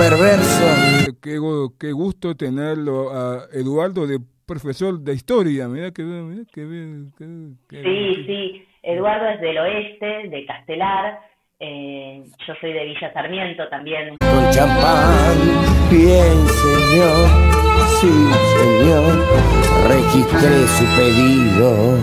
perverso. Qué gusto tenerlo a Eduardo de profesor de historia. Mira Sí, sí. Eduardo es del oeste, de Castelar. Yo soy de Villa Sarmiento también. Con champán, bien señor, sí señor, registré su pedido.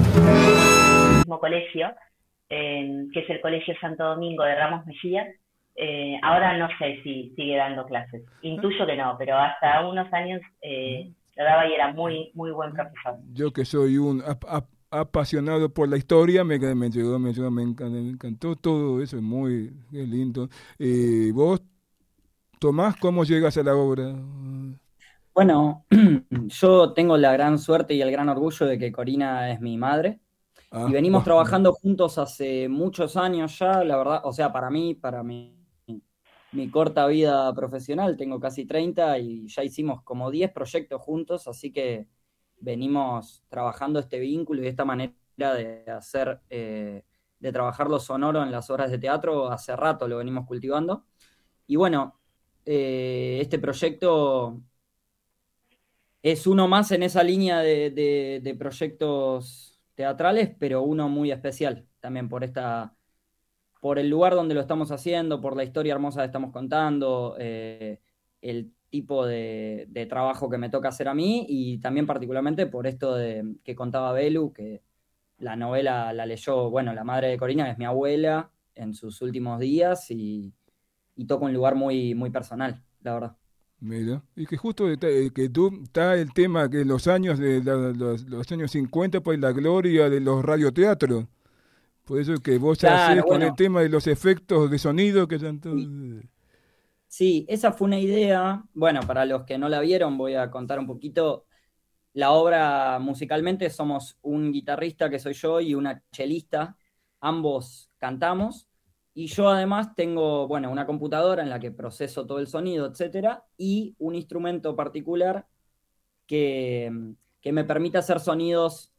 Mismo colegio, que es el Colegio Santo Domingo de Ramos Mejía. Ahora no sé si sigue dando clases. Intuyo que no, pero hasta unos años lo daba y era muy, muy buen profesor. Yo que soy un apasionado por la historia, me encantó todo eso, es muy lindo. ¿Vos, Tomás, cómo llegas a la obra? Bueno, yo tengo la gran suerte y el gran orgullo de que Corina es mi madre. Y venimos trabajando juntos hace muchos años ya, la verdad, o sea, para mi corta vida profesional, tengo casi 30 y ya hicimos como 10 proyectos juntos, así que venimos trabajando este vínculo y esta manera de hacer, de trabajar lo sonoro en las obras de teatro, hace rato lo venimos cultivando. Y bueno, este proyecto es uno más en esa línea de proyectos teatrales, pero uno muy especial también por el lugar donde lo estamos haciendo, por la historia hermosa que estamos contando, el tipo de trabajo que me toca hacer a mí y también particularmente por esto que contaba Belu, que la novela la leyó, bueno, la madre de Corina, que es mi abuela, en sus últimos días y toca un lugar muy, muy personal, la verdad. Mira, y que justo que tú está el tema que los años los años 50 pues la gloria de los radioteatros. Por eso que vos Claro, hacés con el bueno, tema de los efectos de sonido que son todos... sí, sí, esa fue una idea. Bueno, para los que no la vieron, voy a contar un poquito. La obra musicalmente somos un guitarrista que soy yo y una chelista. Ambos cantamos. Y yo además tengo, bueno, una computadora en la que proceso todo el sonido, etcétera, y un instrumento particular que, que me permite hacer sonidos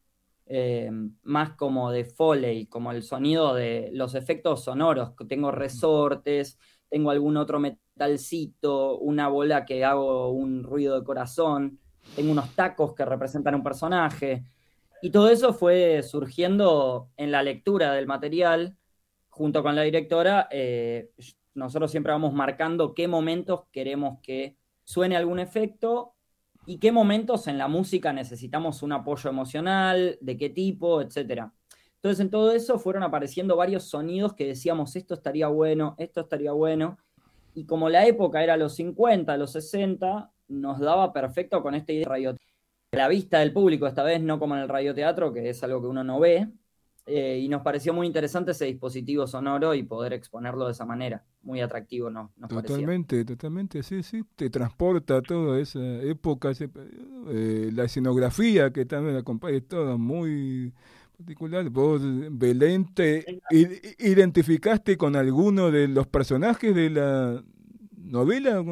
más como de Foley, como el sonido de los efectos sonoros. Tengo resortes, tengo algún otro metalcito, una bola que hago un ruido de corazón, tengo unos tacos que representan un personaje. Y todo eso fue surgiendo en la lectura del material, junto con la directora. Nosotros siempre vamos marcando qué momentos queremos que suene algún efecto y qué momentos en la música necesitamos un apoyo emocional, de qué tipo, etcétera. Entonces, en todo eso fueron apareciendo varios sonidos que decíamos, esto estaría bueno, y como la época era los 50, los 60, nos daba perfecto con esta idea de radio. A la vista del público, esta vez no como en el radioteatro, que es algo que uno no ve, y nos pareció muy interesante ese dispositivo sonoro y poder exponerlo de esa manera. Muy atractivo nos parecía. Totalmente, sí, sí, te transporta a toda esa época, la escenografía que también acompaña, es todo muy particular. Vos, Belén, ¿te identificaste con alguno de los personajes de la novela?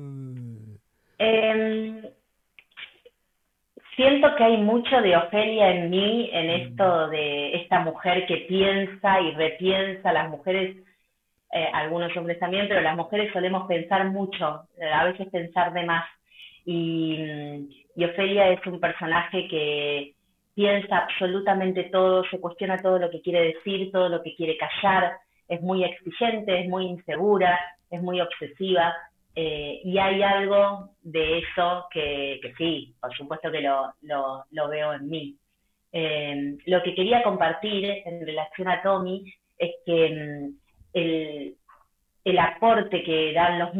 Eh, Siento que hay mucho de Ofelia en mí, en esto de esta mujer que piensa y repiensa. Las mujeres, algunos hombres también, pero las mujeres solemos pensar mucho, a veces pensar de más. Y Ofelia es un personaje que piensa absolutamente todo, se cuestiona todo lo que quiere decir, todo lo que quiere callar, es muy exigente, es muy insegura, es muy obsesiva. Y hay algo de eso que sí, por supuesto que lo veo en mí. Lo que quería compartir en relación a Tommy es que el aporte que dan los